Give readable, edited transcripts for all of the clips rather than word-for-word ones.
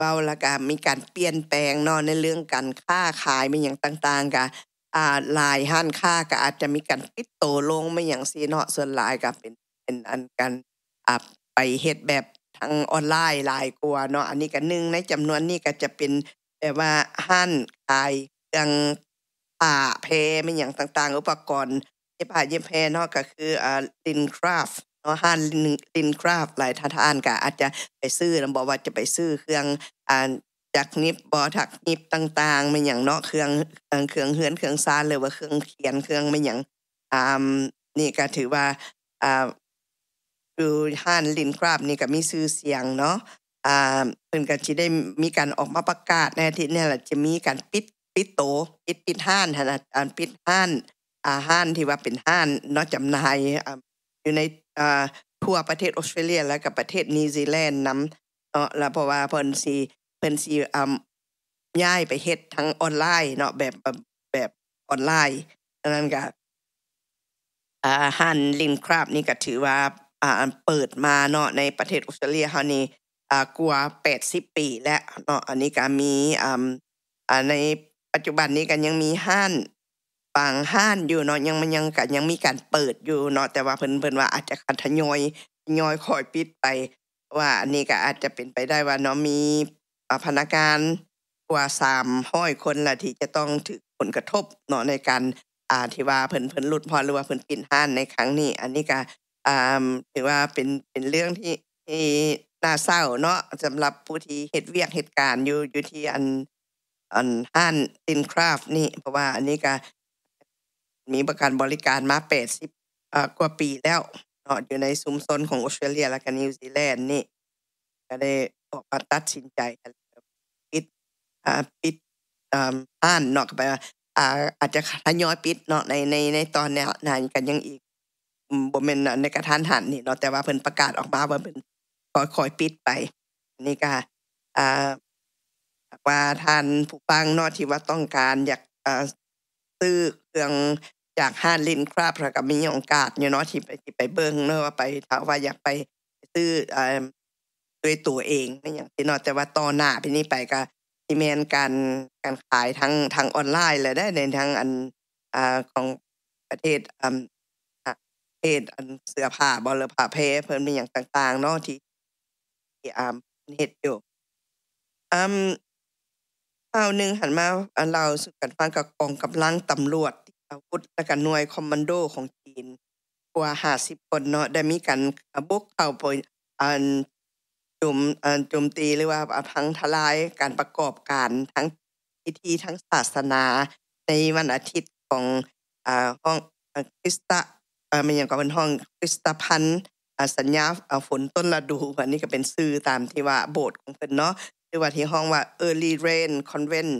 เว้าแล้วก็มีการเปลี่ยนแปลงเนาะในเรื่องการค้าขายมีหยังต่างๆก็หลายร้านค้าก็อาจจะมีการปิดโตวลงไม่หยังซี้เนาะส่วนหลายก็เป็นอันการอ่าไปเฮ็ดแบบทางออนไลน์หลายกว่าเนาะอันนี้ก็หนึ่งในจำนวนนี้ก็จะเป็นแบบว่าร้านขายเครื่องผ้าแพรมีหยังต่างๆอุปกรณ์เย็บผ้าเย็บแพรเนาะก็คือLincraft เนาะร้านLincraft หลายท่านก็อาจจะไปซื้อบ่ว่าจะไปซื้อเครื่องอ่าจักรนิบบ่ถักนิบต่างๆมีหยังเนาะเครื่องเรือนเครื่องซานหรือว่าเครื่องเขียนเครื่องมีหยังอ่านี่ก็ถือว่าอ่า คือร้าน Lincraft นี่ก็มีชื่อเสียงเนาะเพิ่นก็สิได้มีการออกมาประกาศในอาทิตย์นี้แหละจะมีการปิดโตปิดร้านหั้นน่ะปิดร้านร้านที่ว่าเป็นร้านเนาะจำหน่ายอยู่ในทั่วประเทศออสเตรเลียและก็ประเทศนิวซีแลนด์นำเนาะแล้วเพราะว่าเพิ่นสิย้ายไปเฮ็ดทางออนไลน์เนาะแบบออนไลน์ดังนั้นก็ ร้าน Lincraft นี่ก็ถือว่าเปิดมาเนาะในประเทศออสเตรเลียเฮานี่กว่า80ปีแล้วเนาะอันนี้ก็มีในปัจจุบันนี้ก็ยังมีร้านบางร้านอยู่เนาะมันก็ยังมีการเปิดอยู่เนาะแต่ว่าเพิ่นว่าอาจจะทยอยค่อยปิดไปว่าอันนี้ก็อาจจะเป็นไปได้ว่าเนาะมีพนักงานกว่า300คนล่ะที่จะต้องถูกผลกระทบเนาะในการที่ว่าเพิ่นหลุดพรหรือว่าเพิ่นปิดร้านในครั้งนี้อันนี้ก็อ่ถือว่าเป็นเรื่องที่น่าเศร้าเนาะสำหรับผู้ที่เฮ็ดเวียกเฮ็ดการอยู่ที่ร้าน Lincraft นี่เพราะว่าอันนี้ก็มีประกันบริการมา80กว่าปีแล้วเนาะอยู่ในชุมชนของออสเตรเลียและก็นิวซีแลนด์นี่ก็ได้ออกมาตัดสินใจปิดปิดร้านเนาะก็แปลว่าอาจจะทยอยปิดเนาะในตอนเนี้ยนั้นก็ยังอีกบ่แม่นในกระทันหันนี่เนาะแต่ว่าเพิ่นประกาศออกมาว่าเพิ่นค่อยๆปิดไปอันนี้ก็อ่าหากว่าท่านผู้ฟังเนาะที่ว่าต้องการอยากซื้อเครื่องจากร้าน Lincraft แล้วก็มีโอกาสอยู่เนาะที่ไปเบิ่งเนาะว่าไปถ้าว่าอยากไปซื้อด้วยตัวเองอิหยังซี้เนาะแต่ว่าต่อหน้าไปนี้ไปก็สิแม่นการขายทางออนไลน์แล้วเด้ในทางของประเทศประเภทเสื้อผ้าบ่หรือผ้าแพรเพิ่นมีหยังต่างๆเนาะที่เฮ็ดอยู่อืมข่าวหนึ่งหันมาเล่าสู่กันฟังกับกองกำลังตำรวจติดอาวุธและก็หน่วยคอมมานโดของจีนกว่า50คนเนาะได้มีการบุกเข้าไปอันโจมตีหรือว่าพังทลายการประกอบการทั้งพิธีทั้งศาสนาในวันอาทิตย์ของห้องคริสตมันหยังก็เป็นห้องคริสตพันธ์สัญญาฝนต้นฤดูอันนี้ก็เป็นชื่อตามที่ว่าโบสถ์ของเพิ่นเนาะหรือว่าที่ห้องว่า Early Rain Convent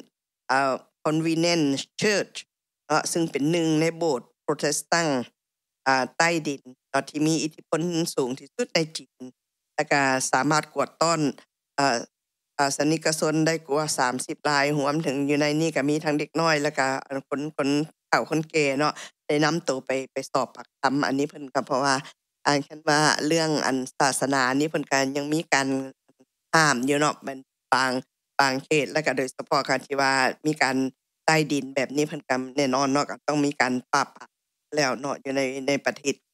Convenient Church เนาะซึ่งเป็นหนึ่งในโบสถ์โปรเตสแตนต์ใต้ดินเนาะที่มีอิทธิพลสูงที่สุดในจีนและก็สามารถกวดต้อนสนิกชนได้กว่า30รายรวมถึงอยู่ในนี้ก็มีทั้งเด็กน้อยแล้วก็คนเฒ่าคนแก่เนาะได้นำตัวไปสอบปากคำอันนี้เพิ่นก็เพราะว่าคันว่าเรื่องศาสนานี่เพิ่นก็ยังมีการห้ามอยู่เนาะมันบางเขตแล้วก็โดยเฉพาะการที่ว่ามีการใต้ดินแบบนี้เพิ่นก็แน่นอนเนาะก็ต้องมีการปราบปรามแล้วเนาะอยู่ในประเทศ